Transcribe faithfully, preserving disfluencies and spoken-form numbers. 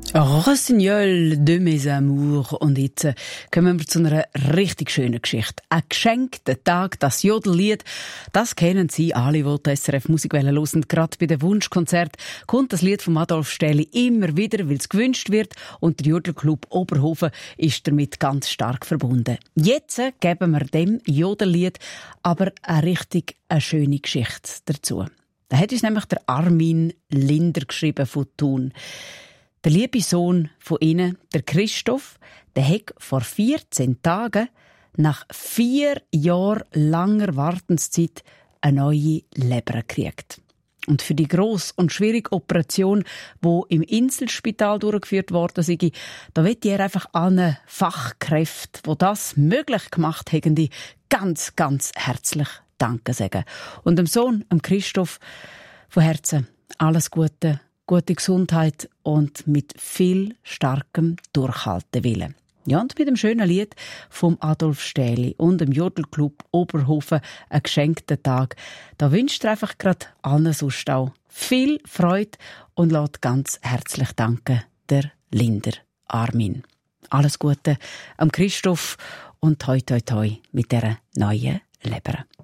Rossignol de mes amours. Und jetzt äh, kommen wir zu einer richtig schönen Geschichte. Ein geschenkter Tag, das Jodellied, das kennen Sie alle, die die S R F Musikwelle hören. Gerade bei den Wunschkonzert kommt das Lied von Adolf Stähli immer wieder, weil es gewünscht wird. Und der Jodelclub Oberhofen ist damit ganz stark verbunden. Jetzt äh, geben wir dem Jodellied aber eine richtig eine schöne Geschichte dazu. Da hat uns nämlich der Armin Linder geschrieben von Thun. Der liebe Sohn von ihnen, der Christoph, der hat vor vierzehn Tagen nach vier Jahren langer Wartenszeit eine neue Leber gekriegt. Und für die grosse und schwierige Operation, die im Inselspital durchgeführt worden sei, da möchte ich einfach allen Fachkräften, die das möglich gemacht haben, die ganz, ganz herzlich Danke sagen. Und dem Sohn, dem Christoph, von Herzen alles Gute, gute Gesundheit und mit viel starkem Durchhaltewillen. Ja, und mit dem schönen Lied vom Adolf Stähli und dem Jodelclub Oberhofen einen geschenkten Tag. Da wünscht er einfach gerade allen sonst auch viel Freude und lässt ganz herzlich danken der Linder Armin. Alles Gute am Christoph und toi toi toi mit dieser neuen Leber.